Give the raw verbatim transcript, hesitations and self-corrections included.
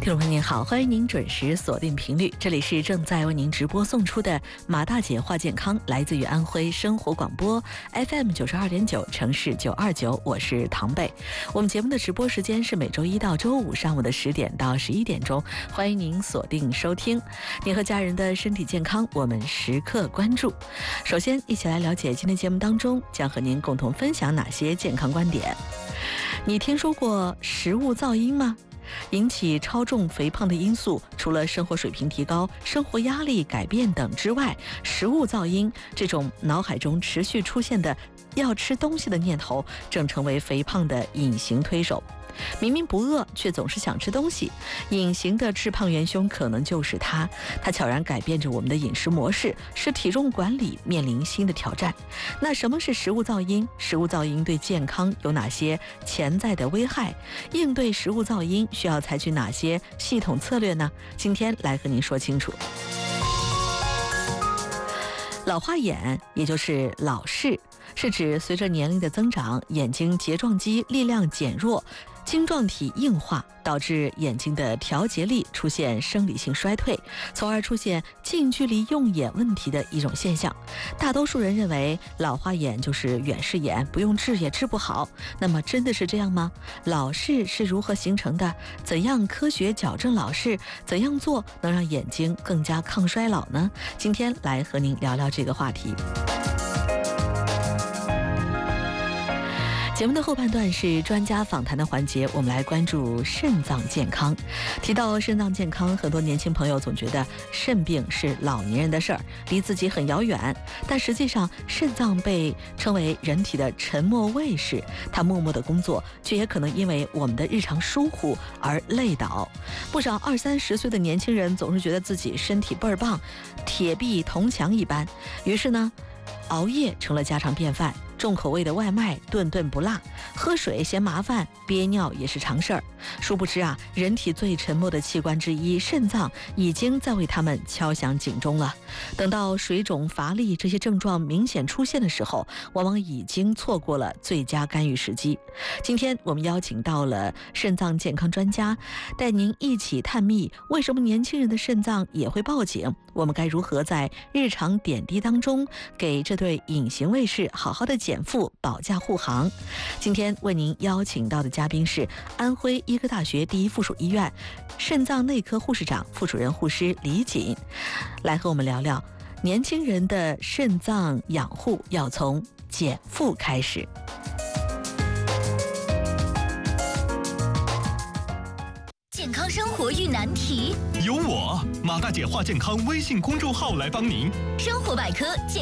听众朋友您好，欢迎您准时锁定频率，这里是正在为您直播送出的马大姐话健康，来自于安徽生活广播 F M 九十二点九，城市九二九，我是唐贝。我们节目的直播时间是每周一到周五上午的十点到十一点钟，欢迎您锁定收听。您和家人的身体健康，我们时刻关注。首先，一起来了解今天节目当中将和您共同分享哪些健康观点。你听说过食物噪音吗？引起超重肥胖的因素，除了生活水平提高、生活压力改变等之外，食物噪音这种脑海中持续出现的要吃东西的念头，正成为肥胖的隐形推手。明明不饿，却总是想吃东西，隐形的致胖元凶可能就是它。它悄然改变着我们的饮食模式，使体重管理面临新的挑战。那什么是食物噪音？食物噪音对健康有哪些潜在的危害？应对食物噪音需要采取哪些系统策略呢？今天来和您说清楚。老花眼，也就是老视，是指随着年龄的增长，眼睛睫状肌力量减弱，晶状体硬化，导致眼睛的调节力出现生理性衰退，从而出现近距离用眼问题的一种现象。大多数人认为老花眼就是远视眼，不用治也治不好。那么真的是这样吗？老视是如何形成的？怎样科学矫正老视？怎样做能让眼睛更加抗衰老呢？今天来和您聊聊这个话题。节目的后半段是专家访谈的环节，我们来关注肾脏健康。提到肾脏健康，很多年轻朋友总觉得肾病是老年人的事儿，离自己很遥远。但实际上，肾脏被称为人体的沉默卫士，它默默的工作，却也可能因为我们的日常疏忽而累倒。不少二三十岁的年轻人总是觉得自己身体倍儿棒，铁壁铜墙一般，于是呢，熬夜成了家常便饭。重口味的外卖顿顿不落，喝水嫌麻烦，憋尿也是常事儿。殊不知啊，人体最沉默的器官之一肾脏已经在为他们敲响警钟了。等到水肿乏力这些症状明显出现的时候，往往已经错过了最佳干预时机。今天我们邀请到了肾脏健康专家，带您一起探秘为什么年轻人的肾脏也会报警，我们该如何在日常点滴当中给这对隐形卫士好好的减负保驾护航。今天为您邀请到的嘉宾是安徽医科大学第一附属医院肾脏内科护士长、副主任护师李锦，来和我们聊聊年轻人的肾脏养护要从减负开始。 健康生活遇难题， 有我马大姐话健康微信公众号来帮您。 生活百科健